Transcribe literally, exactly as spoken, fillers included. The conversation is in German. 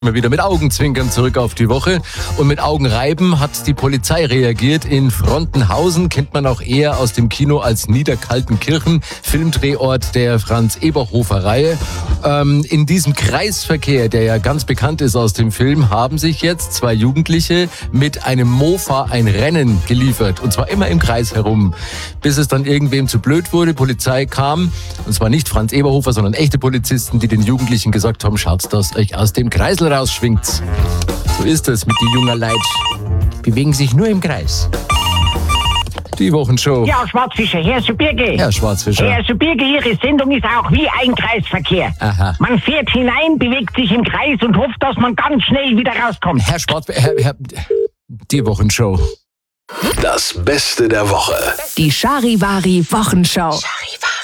Mal wieder mit Augenzwinkern zurück auf die Woche. Und mit Augenreiben hat die Polizei reagiert. In Frontenhausen kennt man auch eher aus dem Kino als Niederkaltenkirchen, Filmdrehort der Franz-Eberhofer-Reihe. Ähm, in diesem Kreisverkehr, der ja ganz bekannt ist aus dem Film, haben sich jetzt zwei Jugendliche mit einem Mofa ein Rennen geliefert. Und zwar immer im Kreis herum. Bis es dann irgendwem zu blöd wurde. Polizei kam. Und zwar nicht Franz Eberhofer, sondern echte Polizisten, die den Jugendlichen gesagt haben, schaut, dass euch aus dem Kreisel rausschwingt. So ist es mit den jungen Leuten. Bewegen sich nur im Kreis. Die Wochenshow. Ja, Schwarzfischer, Herr Subirge. Herr Schwarzfischer. Herr Subirge, Ihre Sendung ist auch wie ein Kreisverkehr. Aha. Man fährt hinein, bewegt sich im Kreis und hofft, dass man ganz schnell wieder rauskommt. Herr Schwarzfischer, Herr, Herr, die Wochenshow. Das Beste der Woche. Die Charivari Wochenschau.